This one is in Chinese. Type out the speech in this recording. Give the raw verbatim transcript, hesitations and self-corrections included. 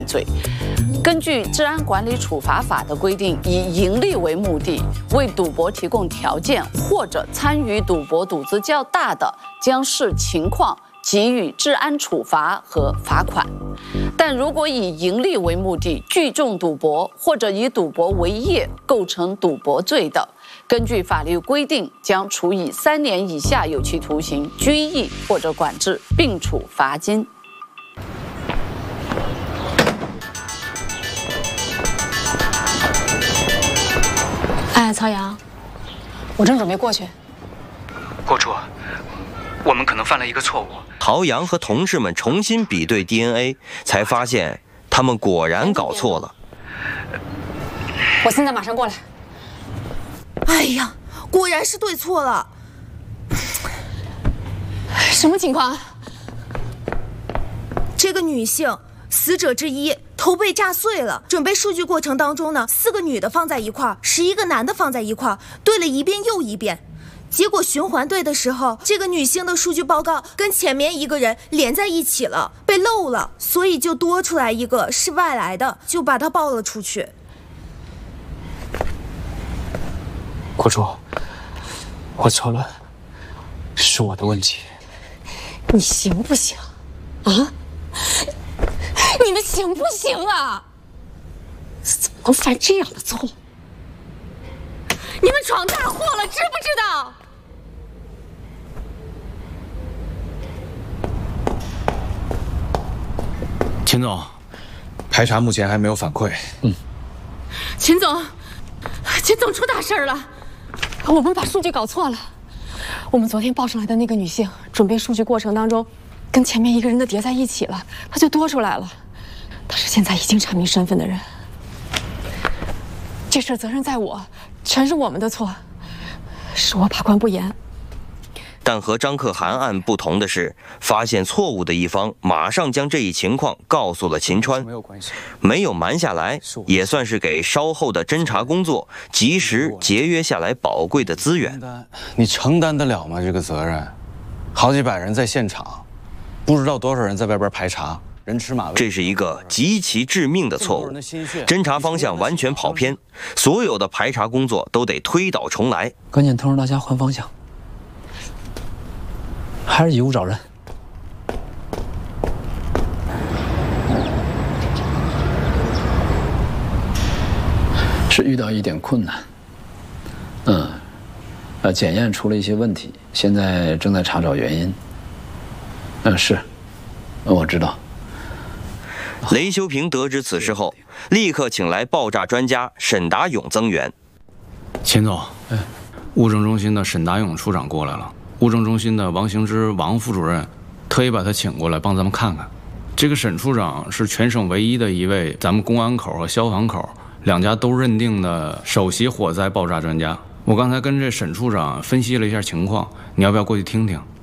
罪。根据《治安管理处罚法》的规定，以盈利为目的为赌博提供条件或者参与赌博赌资较大的，将视情况给予治安处罚和罚款。但如果以盈利为目的聚众赌博或者以赌博为业构成赌博罪的，根据法律规定，将处以三年以下有期徒刑、拘役或者管制，并处罚金。 哎，曹阳，我正准备过去。 国主，我们可能犯了一个错误。 陶阳和同事们重新比对 D N A， 才发现他们果然搞错了。 我现在马上过来。 哎呀，果然是对错了。 什么情况？ 这个女性死者之一头被炸碎了，准备数据过程当中呢，四个女的放在一块儿，十一个男的放在一块儿，对了一遍又一遍。结果循环对的时候，这个女性的数据报告跟前面一个人连在一起了，被漏了，所以就多出来一个是外来的，就把它报了出去。 国主，我错了，是我的问题。 你行不行？啊？你们行不行啊？怎么能犯这样的错误？你们闯大祸了，知不知道？ 秦总，排查目前还没有反馈。嗯， 秦总，秦总出大事了，我们把数据搞错了。我们昨天报上来的那个女性，准备数据过程当中，跟前面一个人的叠在一起了，她就多出来了。她是现在已经查明身份的人。这事责任在我，全是我们的错，是我把关不严。 但和张可汗案不同的是，发现错误的一方马上将这一情况告诉了秦川，没有瞒下来，也算是给稍后的侦查工作及时节约下来宝贵的资源。 你承担得了吗？这个责任，好几百人在现场，不知道多少人在外边排查，人吃马喂。 这是一个极其致命的错误，侦查方向完全跑偏，所有的排查工作都得推倒重来。 赶紧通知大家换方向。还是以物找人。是遇到一点困难，嗯，呃，检验出了一些问题，现在正在查找原因。嗯，是，我知道。 雷修平得知此事后，立刻请来爆炸专家沈达勇增援。 秦总，哎，物证中心的沈达勇处长过来了。物证中心的王行之王副主任特意把他请过来帮咱们看看。这个沈处长是全省唯一的一位咱们公安口和消防口两家都认定的首席火灾爆炸专家。我刚才跟这沈处长分析了一下情况，你要不要过去听听？